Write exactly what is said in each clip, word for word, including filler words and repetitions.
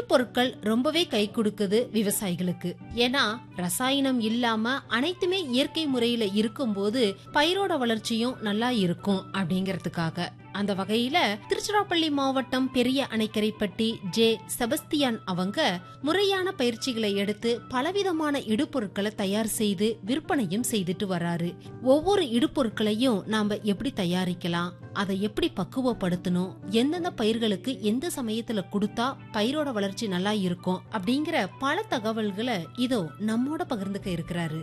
இடுபொருட்கள் ரொம்பவே கை கொடுக்குது விவசாயிகளுக்கு. ஏன்னா ரசாயனம் இல்லாம அனைத்துமே இயற்கை முறையில இருக்கும்போது பயிரோட வளர்ச்சியும் நல்லா இருக்கும் அப்படிங்கறதுக்காக. அந்த வகையில திருச்சிராப்பள்ளி மாவட்டம் பெரிய அணைக்கரைப்பட்டி ஜே செபஸ்தியான் அவங்க முறையான பயிற்சிகளை எடுத்து பலவிதமான இடுபொருட்களை தயார் செய்து விற்பனையும் செய்துட்டு வராரு. ஒவ்வொரு இடுபொருட்களையும் நாம எப்படி தயாரிக்கலாம், அதை எப்படி பக்குவப்படுத்தணும், எந்தெந்த பயிர்களுக்கு எந்த சமயத்துல கொடுத்தா பயிரோட வளர்ச்சி நல்லா இருக்கும் அப்படிங்கிற பல தகவல்களை இதோ நம்மோட பகிர்ந்துக்க இருக்கிறாரு.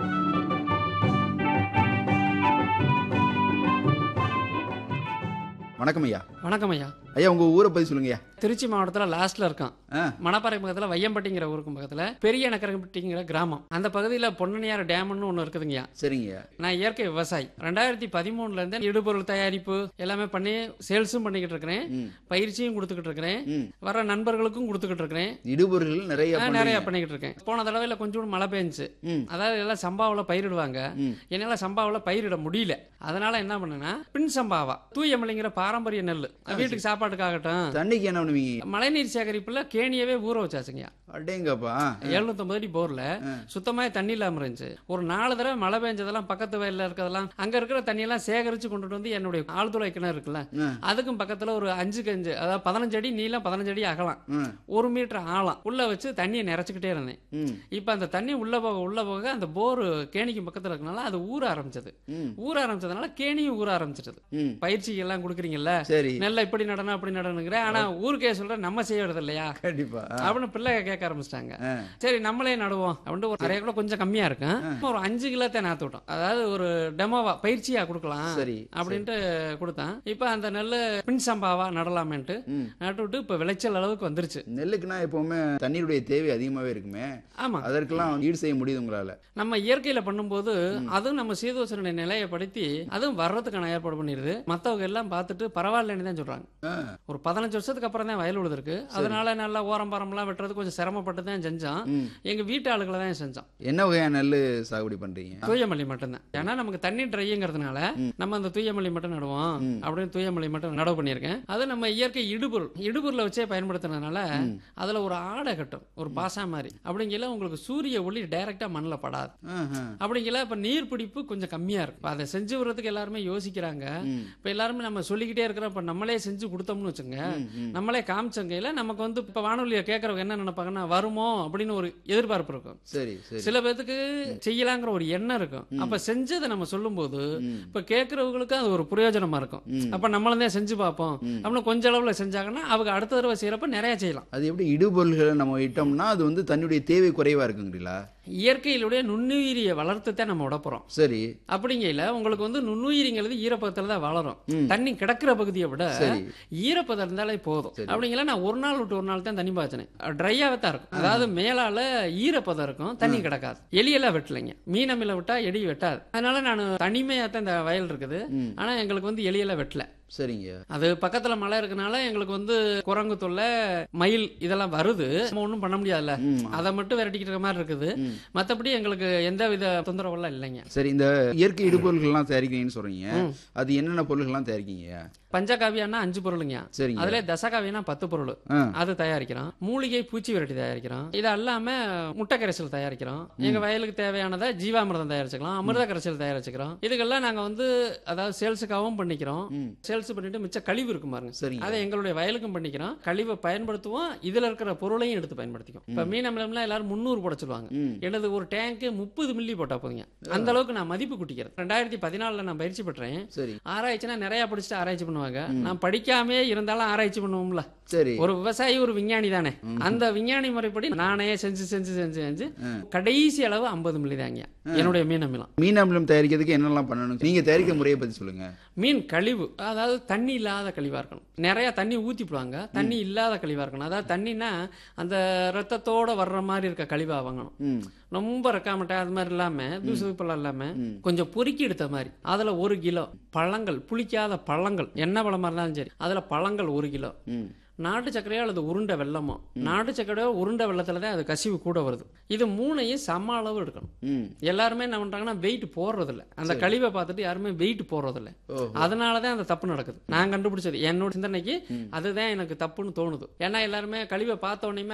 வணக்கம் ஐயா. வணக்கம் ஐயா. ஐயா உங்க ஊரை பத்தி சொல்லுங்க. திருச்சி மாவட்டத்தில் லாஸ்ட்ல இருக்கான். மணப்பாறை பக்கத்தில் வையம்பட்டிங்கிற ஊருக்கு பக்கத்தில் பெரிய நக்கரம்பட்டிங்கிற கிராமம். அந்த பகுதியில் பொன்னணியார் டேம்னு ஒன்று இருக்குதுங்கய்யா. சரிங்க. நான் இயற்கை விவசாயி. ரெண்டாயிரத்தி பதிமூணுல இருந்து இடுபொருள் தயாரிப்பு எல்லாமே பண்ணி சேல்ஸும் பண்ணிக்கிட்டு இருக்கிறேன், பயிற்சியும் கொடுத்துக்கிட்டு இருக்கிறேன், வர நண்பர்களுக்கும் கொடுத்துக்கிட்டு இருக்கிறேன். இடுபொருள் நிறைய நிறைய பண்ணிக்கிட்டு இருக்கேன். போன தடவையில கொஞ்சம் மழை பெஞ்சு, அதாவது எல்லாம் சம்பாவில் பயிரிடுவாங்க, என்னால சம்பாவில் பயிரிட முடியல. அதனால என்ன பண்ணேன்னா பின் சம்பாவா தூயமல்லிங்கிற பாரம்பரிய நெல் வீட்டுக்கு சாப்பாட்டுக்காகட்டும் தண்ணிக்கு என்ன பண்ணுவீங்க? மழைநீர் சேகரிப்புல கேணியவே ஊற வச்சாச்சுங்க. அடேங்கப்பா. எழுநூத்தி ஐம்பது அடி போர்ல சுத்தமா தண்ணி இல்லாம இருந்துச்சு. ஒரு நாலு தடவை மழை பெஞ்சதெல்லாம் பக்கத்து வயல்ல இருக்கிறதெல்லாம் அங்க இருக்கிற தண்ணி எல்லாம் சேகரிச்சு கொண்டுட்டு வந்து என்னுடைய ஆழ்துளை கிணறு இருக்குல்ல அதுக்கும் பக்கத்துல ஒரு அஞ்சு கஞ்சு, அதாவது பதினஞ்சு அடி நீளம் பதினஞ்சு அடி அகலம் ஒரு மீட்டர் ஆழம் உள்ள வச்சு தண்ணியை நிறைச்சுக்கிட்டே இருந்தேன். இப்ப அந்த தண்ணி உள்ள போக உள்ள போக அந்த போர் கேணிக்கு பக்கத்துல இருக்கனால அது ஊற ஆரம்பிச்சது. ஊற ஆரம்பிச்சதுனால கேணியும் ஊற ஆரம்பிச்சிட்டது. பயிற்சி எல்லாம் கொடுக்குறீங்கல்ல, நெல்லை இப்படி நடனம் அப்படி நடனுங்கிற, ஆனா ஊருக்கே சொல்ற நம்ம செய்யறது இல்லையா அப்படின்னு பிள்ளை கேட்க ஆரம்பிச்சிட்டாங்க. சரி நம்மளே நடுவோம் அப்படின்னு ஒரு நிறைய கூட கொஞ்சம் கம்மியா இருக்கும், ஒரு அஞ்சு கிலோத்தை நாத்து விட்டோம். அதாவது ஒரு டெமோவா பயிற்சியா கொடுக்கலாம் அப்படின்ட்டு கொடுத்தான். இப்ப அந்த நெல்லு பின் சம்பாவா நடலாமேன்ட்டு நட்டு விட்டு இப்ப விளைச்சல் அளவுக்கு வந்துருச்சு. நெல்லுக்குன்னா எப்பவுமே தண்ணீருடைய தேவை அதிகமாவே இருக்குமே. ஆமா, அதற்கெல்லாம் ஈடு செய்ய முடியுது உங்களால? நம்ம இயற்கையில பண்ணும்போது அதுவும் நம்ம சீதோசன நிலையை படுத்தி அதுவும் வர்றதுக்கான ஏற்பாடு பண்ணிடுது. மத்தவங்க எல்லாம் பார்த்துட்டு பரவாயில்லன்னு தான் சொல்றாங்க. ஒரு பதினஞ்சு வருஷத்துக்கு அப்புறம் தான் வயல் உழுது இருக்கு. அதனால நல்லா ஓரம் பரம் எல்லாம் வெட்டுறது கொஞ்சம் சிரமப்பட்டு தான் செஞ்சோம். எங்க வீட்டு ஆளுகளை தான் செஞ்சோம். என்ன வகையான நெல் சாகுபடி பண்றீங்க? தூயமல்லி மட்டும் தான். ஏன்னா நமக்கு தண்ணி ட்ரைங்கிறதுனால நம்ம அந்த தூயமல்லி மட்டும் நடுவோம் அப்படின்னு தூயமல்லி மட்டும் நடவு பண்ணியிருக்கேன். அது நம்ம இயற்கை இடுபொருள் இடுபொருளை வச்சே பயன்படுத்தினதுனால அதுல ஒரு ஆடை கட்டும், ஒரு பாசா மாதிரி. அப்படிங்கல உங்களுக்கு சூரிய ஒளி டைரக்டா மண்ணில் படாது. அப்படிங்கல இப்ப நீர் பிடிப்பு கொஞ்சம் கம்மியா இருக்கும். அதை செஞ்சு வர்றதுக்கு எல்லாருமே யோசிக்கிறாங்க. இப்ப எல்லாருமே நம்ம சொல்லிக்கிட்டே இருக்கிறோம். இப்ப நம்மளே செஞ்சு கொடுத்தோம்னு வச்சுங்க, நம்மளே காமிச்சங்கையில நமக்கு வந்து இப்ப வானொலியை கேட்கறவங்க என்ன நினைப்பாங்கன்னா வருமோ அப்படின்னு ஒரு எதிர்பார்ப்பு இருக்கும். சில பேருக்கு செய்யலாங்கிற ஒரு எண்ணம் இருக்கும். அப்ப செஞ்சதை நம்ம சொல்லும் போது இப்ப கேட்கறவங்களுக்கு அது ஒரு பிரயோஜனமா இருக்கும். அப்ப நம்மளதான் செஞ்சு பார்ப்போம் அப்படின்னு கொஞ்ச அளவுல செஞ்சாங்கன்னா அவங்க அடுத்த தடவை செய்யறப்ப நிறைய செய்யலாம். அது எப்படி இடுபொருள்களை நம்ம இட்டோம்னா அது வந்து தன்னுடைய தேவை குறைவா இருக்குங்களா? இயற்கையிலுடைய நுண்ணுயிரியை வளர்த்து தான் நம்ம விட போறோம். சரி. அப்படிங்கல உங்களுக்கு வந்து நுண்ணுயிரிங்கிறது ஈரப்பதத்துல தான் வளரும். தண்ணி கிடக்கிற பகுதியை விட ஈரப்பதம் இருந்தாலே போதும். அப்படிங்கல நான் ஒரு நாள் விட்டு ஒரு நாள் தான் தண்ணி பாய்ச்சினேன். ட்ரையாவே தான் இருக்கும். அதாவது மேலால ஈரப்பதம் இருக்கும், தண்ணி கிடக்காது. எலியெல்லாம் வெட்டலைங்க. மீனமில விட்டா எலி வெட்டாது. அதனால நான் தனிமையா தான் இந்த வயல் இருக்குது. ஆனா எங்களுக்கு வந்து எலியெல்லாம் வெட்டல. சரிங்க. அது பக்கத்துல மலை இருக்கனால எங்களுக்கு வந்து குரங்கு தொல்லை, மயில் இதெல்லாம் வருது. நம்ம ஒன்றும் பண்ண முடியாதுல்ல, அதை மட்டும் விரட்டிக்கிட்டு இருக்க மாதிரி இருக்குது. மற்றபடி எங்களுக்கு எந்த வித தொந்தரவு இல்லைங்க. சரி, இந்த இயற்கை இடுபொருள்கள்லாம் தயாரிக்கிறீங்கன்னு சொல்றீங்க, அது என்னென்ன பொருள்கள்லாம் தயாரிக்கீங்க? பஞ்சகாவியானா அஞ்சு பொருளுங்க. சரிங்க. அதுல தசகாவியனா பத்து பொருள் அது தயாரிக்கிறோம். மூலிகை பூச்சி விரட்டி தயாரிக்கிறோம். இது அல்லாம முட்டை கரைசல் தயாரிக்கிறோம். எங்க வயலுக்கு தேவையானதை ஜீவாமிர்தம் தயாரிச்சுக்கலாம், அமிர்த கரைசல் தயாரிச்சுக்கிறோம். இதுக்கெல்லாம் நாங்க வந்து அதாவது சேல்ஸுக்காகவும் பண்ணிக்கிறோம். சேல்ஸ் பண்ணிட்டு மிச்ச கழிவு இருக்கு பாருங்க, அதை எங்களுடைய வயலுக்கும் பண்ணிக்கிறோம். கழிவை பயன்படுத்துவோம், இதுல இருக்கிற பொருளையும் எடுத்து பயன்படுத்திக்கும். இப்ப மீன் அமிலம்லாம் எல்லாரும் முன்னூறு போட சொல்லுவாங்க. எனது ஒரு டேங்க் முப்பது மில்லி போட்டா போதுங்க. அந்த அளவுக்கு நான் மதிப்பு கூட்டிக்கிறேன். ரெண்டாயிரத்தி பதினாலுல நான் பயிற்சி பெற்றேன். ஆராய்ச்சினா நிறைய படிச்சுட்டு ஆராய்ச்சி பண்ணுவாங்க. நான் படிக்காமே இருந்தாலும் ஆராய்ச்சி பண்ணுவோம்ல. சரி, ஒரு விவசாயி ஒரு விஞ்ஞானி தானே. அந்த விஞ்ஞானி முறைப்படி நானே செஞ்சு செஞ்சு செஞ்சு செஞ்சு கடைசி அளவு ஐம்பது மில்லி தாங்க என்னுடைய மீன் அமிலம். மீன் அமிலம் தயாரிக்கிறதுக்கு என்னெல்லாம் பண்ணணும்? நீங்க தயாரிக்க முறையை பத்தி சொல்லுங்க. மீன் கழிவு, அதாவது தண்ணி இல்லாத கழிவா இருக்கணும். நிறைய தண்ணி ஊத்திடுவாங்க, தண்ணி இல்லாத கழிவா இருக்கணும். அதாவது தண்ணினா அந்த ரத்தத்தோட வர்ற மாதிரி இருக்க கழிவா வாங்கணும். ரொம்ப ரக்காமட்டை அது மாதிரி இல்லாம தூசுப்பெல்லாம் இல்லாம கொஞ்சம் பொறுக்கி எடுத்த மாதிரி. அதுல ஒரு கிலோ பழங்கள், புளிக்காத பழங்கள், என்ன பழமா இருந்தாலும் சரி, அதுல பழங்கள் ஒரு கிலோ. நாட்டு சர்க்கரையோ அல்லது உருண்டை வெள்ளமோ, நாட்டு சர்க்கரையோ உருண்டை வெள்ளத்துல தான் அது கசிவு கூட வருது. இது மூணையும் சம அளவு எடுக்கணும். எல்லாருமே என்ன பண்றாங்கன்னா வெயிட் போடுறது இல்ல, அந்த கழிவை பார்த்துட்டு யாருமே வெயிட் போடுறது இல்ல. அதனாலதான் அந்த தப்பு நடக்குது. நான் கண்டுபிடிச்சது என்னோட சிந்தனைக்கு அதுதான் எனக்கு தப்புன்னு தோணுது. ஏன்னா எல்லாருமே கழிவை பார்த்த உடனே